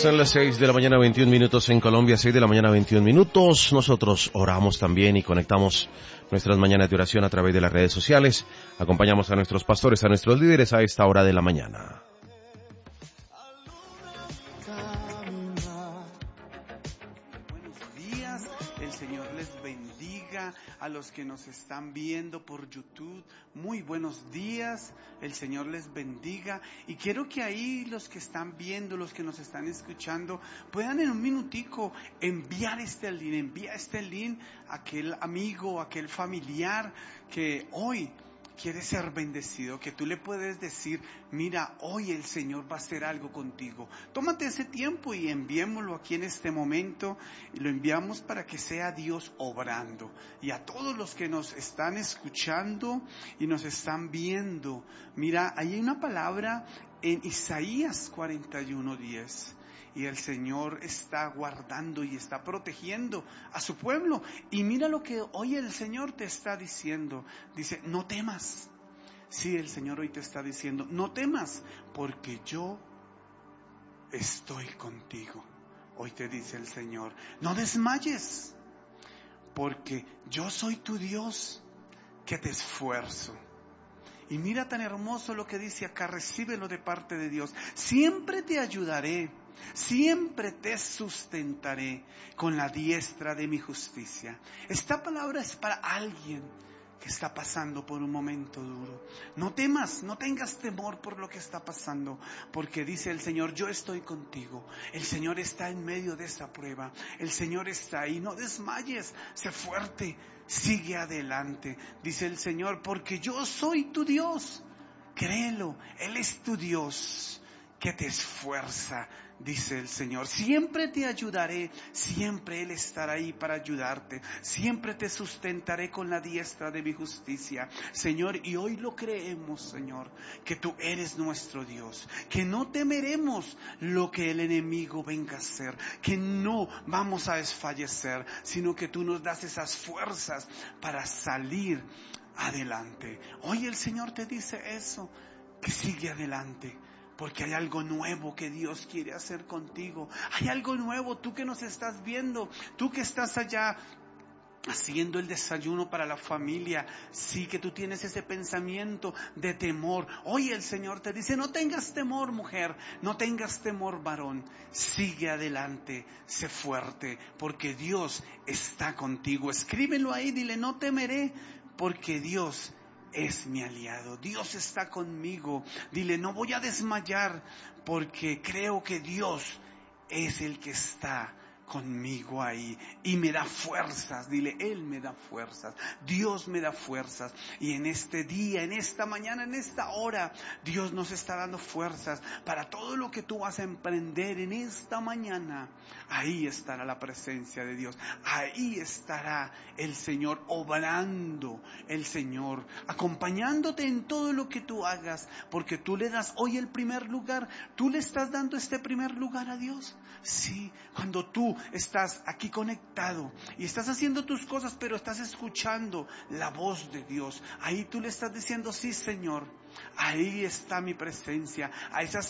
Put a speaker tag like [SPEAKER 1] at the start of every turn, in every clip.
[SPEAKER 1] Son las 6 de la mañana, 21 minutos en Colombia, 6 de la mañana, 21 minutos. Nosotros oramos también y conectamos nuestras mañanas de oración a través de las redes sociales. Acompañamos a nuestros pastores, a nuestros líderes a esta hora de la mañana.
[SPEAKER 2] Buenos días, el Señor les bendiga. A los que nos están viendo por YouTube, muy buenos días, el Señor les bendiga. Y quiero que ahí los que están viendo, los que nos están escuchando, puedan en un minutico envía este link a aquel amigo, a aquel familiar que hoy quiere ser bendecido, que tú le puedes decir, mira, hoy el Señor va a hacer algo contigo. Tómate ese tiempo y enviémoslo aquí en este momento, y lo enviamos para que sea Dios obrando. Y a todos los que nos están escuchando y nos están viendo, mira, ahí hay una palabra en Isaías 41:10. Y el Señor está guardando y está protegiendo a su pueblo. Y mira lo que hoy el Señor te está diciendo. Dice, no temas. Sí, el Señor hoy te está diciendo, no temas, porque yo estoy contigo. Hoy te dice el Señor, no desmayes, porque yo soy tu Dios, que te esfuerzo. Y mira tan hermoso lo que dice acá, recíbelo de parte de Dios. Siempre te ayudaré, siempre te sustentaré con la diestra de mi justicia. Esta palabra es para alguien que está pasando por un momento duro. No temas, no tengas temor por lo que está pasando, porque dice el Señor, yo estoy contigo. El Señor está en medio de esa prueba. El Señor está ahí. No desmayes, sé fuerte. Sigue adelante, dice el Señor, porque yo soy tu Dios. Créelo, Él es tu Dios que te esfuerza, dice el Señor. Siempre te ayudaré, siempre Él estará ahí para ayudarte. Siempre te sustentaré con la diestra de mi justicia, Señor. Y hoy lo creemos, Señor, que tú eres nuestro Dios, que no temeremos lo que el enemigo venga a hacer, que no vamos a desfallecer, sino que tú nos das esas fuerzas para salir adelante. Hoy el Señor te dice eso, que sigue adelante, porque hay algo nuevo que Dios quiere hacer contigo. Hay algo nuevo, tú que nos estás viendo, tú que estás allá haciendo el desayuno para la familia, sí, que tú tienes ese pensamiento de temor. Hoy el Señor te dice, no tengas temor, mujer, no tengas temor, varón. Sigue adelante, sé fuerte, porque Dios está contigo. Escríbelo ahí, dile, no temeré, porque Dios es mi aliado. Dios está conmigo. Dile, no voy a desmayar, porque creo que Dios es el que está conmigo ahí y me da fuerzas. Dile, Él me da fuerzas, Dios me da fuerzas. Y en este día, en esta mañana, en esta hora, Dios nos está dando fuerzas para todo lo que tú vas a emprender en esta mañana. Ahí estará la presencia de Dios, ahí estará el Señor obrando, el Señor acompañándote en todo lo que tú hagas, porque tú le das hoy el primer lugar. Tú le estás dando este primer lugar a Dios. Sí, cuando tú estás aquí conectado y estás haciendo tus cosas, pero estás escuchando la voz de Dios, ahí tú le estás diciendo, sí, Señor, ahí está mi presencia, a esas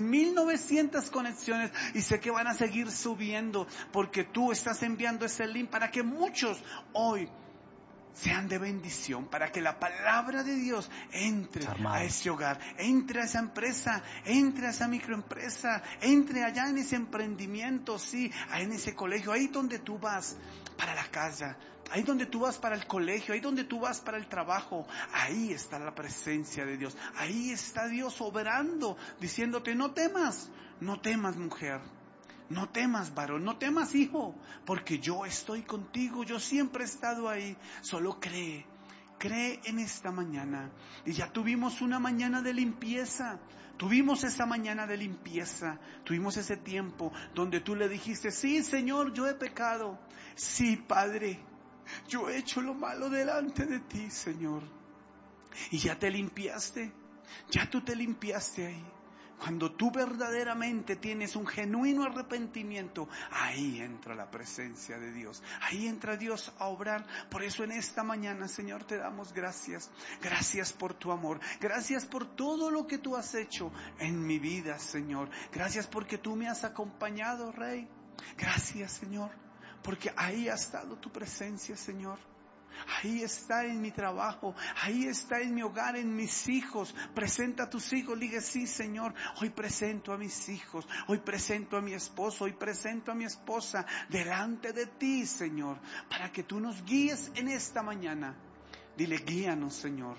[SPEAKER 2] 6,900 conexiones, y sé que van a seguir subiendo, porque tú estás enviando ese link para que muchos hoy sean de bendición, para que la palabra de Dios entre a ese hogar, entre a esa empresa, entre a esa microempresa, entre allá en ese emprendimiento, sí, en ese colegio, ahí donde tú vas para la casa, ahí donde tú vas para el colegio, ahí donde tú vas para el trabajo. Ahí está la presencia de Dios, ahí está Dios obrando, diciéndote, no temas, no temas, mujer. No temas, varón, no temas, hijo, porque yo estoy contigo, yo siempre he estado ahí. Solo cree en esta mañana. Y ya tuvimos una mañana de limpieza, tuvimos esa mañana de limpieza, tuvimos ese tiempo donde tú le dijiste, sí, Señor, yo he pecado, sí, Padre, yo he hecho lo malo delante de ti, Señor. Y ya te limpiaste, ya tú te limpiaste ahí. Cuando tú verdaderamente tienes un genuino arrepentimiento, ahí entra la presencia de Dios. Ahí entra Dios a obrar. Por eso en esta mañana, Señor, te damos gracias. Gracias por tu amor. Gracias por todo lo que tú has hecho en mi vida, Señor. Gracias porque tú me has acompañado, Rey. Gracias, Señor, porque ahí ha estado tu presencia, Señor. Ahí está en mi trabajo, ahí está en mi hogar, en mis hijos. Presenta a tus hijos, diga sí, Señor, hoy presento a mis hijos, hoy presento a mi esposo, hoy presento a mi esposa delante de ti, Señor, para que tú nos guíes en esta mañana. Dile, guíanos, Señor,